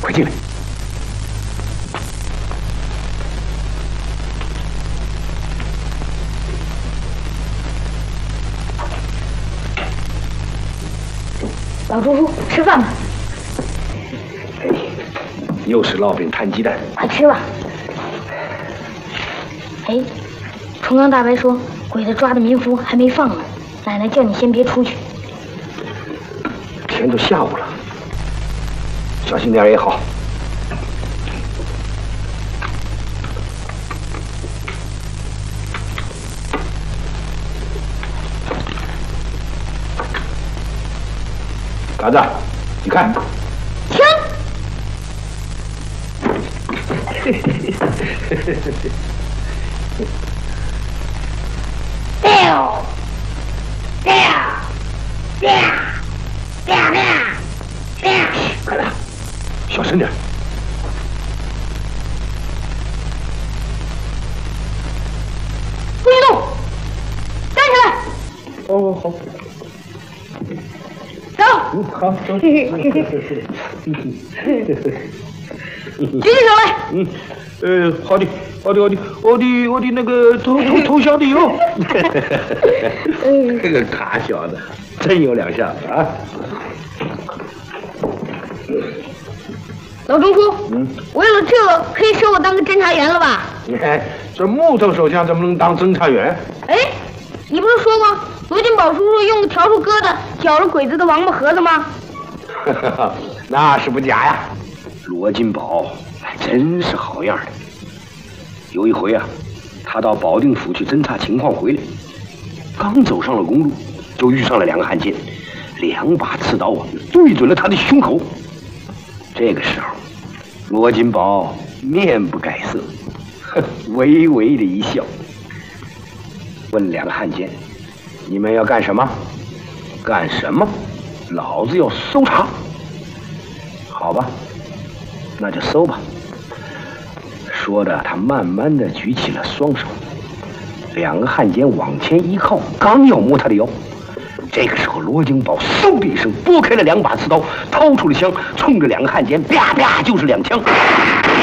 快进来。 老叔叔，吃饭吧。 哎，又是烙饼摊鸡蛋， 快吃吧。哎，重阳大白说，鬼子抓的民夫还没放呢，奶奶叫你先别出去。 天都下午了，小心点也好。嘎子，你看， 停！ 快点，小声点。 不许动！站起来！ 哦，好。 走。 好，走。 举起手来。 好的，我的那个投降的哟。这个卡小子真有两下子啊！ 老中书，为了这个可以收我当个侦查员了吧？ 你看这木头手枪怎么能当侦查员？ 哎，你不是说过罗金宝叔叔用笤帚疙瘩绞了鬼子的王八盒子吗？ 那是不假呀。 罗金宝还真是好样的。有一回啊，他到保定府去侦察情况回来，刚走上了公路，就遇上了两个汉奸，2把刺刀啊对准了他的胸口。这个时候，罗金宝面不改色，微微的一笑，问两个汉奸：“你们要干什么？干什么？老子要搜查。好吧，那就搜吧。”说着，他慢慢的举起了双手，两个汉奸往前一靠，刚要摸他的腰。这个时候，罗金宝嗖的一声拨开了2把刺刀，掏出了枪，冲着两个汉奸啪啪就是2枪。